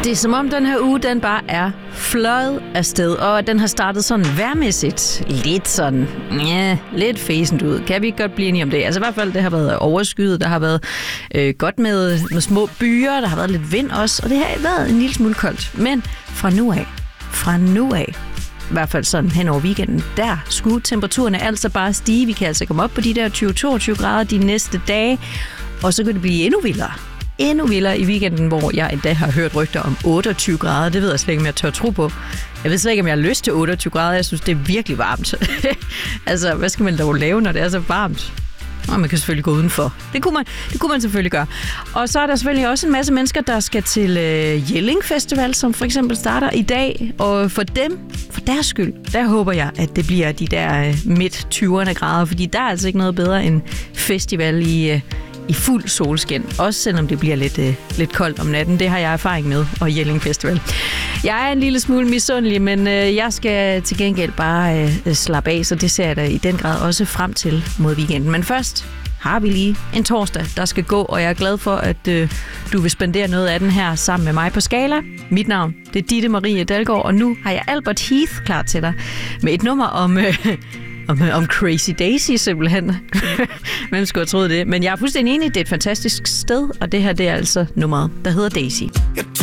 Det er som om den her uge, den bare er fløjet afsted, og den har startet sådan vejrmæssigt lidt sådan, lidt fæsent ud. Kan vi ikke godt blive enige om det? Altså i hvert fald, det har været overskyet, der har været godt med små byer, der har været lidt vind også, og det har været en lille smule koldt. Men fra nu af, i hvert fald sådan hen over weekenden, der skulle temperaturerne altså bare stige. Vi kan altså komme op på de der 20-22 grader de næste dage, og så kan det blive endnu vildere i weekenden, hvor jeg endda har hørt rygter om 28 grader. Det ved jeg slet ikke, om jeg tør tro på. Jeg ved slet ikke, om jeg har lyst til 28 grader. Jeg synes, det er virkelig varmt. Altså, hvad skal man dog lave, når det er så varmt? Og man kan selvfølgelig gå udenfor. Det kunne man selvfølgelig gøre. Og så er der selvfølgelig også en masse mennesker, der skal til Jelling Festival, som for eksempel starter i dag. Og for deres skyld, der håber jeg, at det bliver de der midt 20'erne grader, fordi der er altså ikke noget bedre end festival i fuld solskin, også selvom det bliver lidt koldt om natten. Det har jeg erfaring med, og Jelling Festival. Jeg er en lille smule misundelig, men jeg skal til gengæld bare slappe af, så det ser jeg da i den grad også frem til mod weekenden. Men først har vi lige en torsdag, der skal gå, og jeg er glad for, at du vil spendere noget af den her sammen med mig på Skala. Mit navn, det er Ditte Marie Dalgaard, og nu har jeg Albert Heath klar til dig med et nummer om Crazy Daisy simpelthen. Hvem skulle have troet det? Men jeg er fuldstændig enig, det er et fantastisk sted, og det her det er altså nummeret, der hedder Daisy.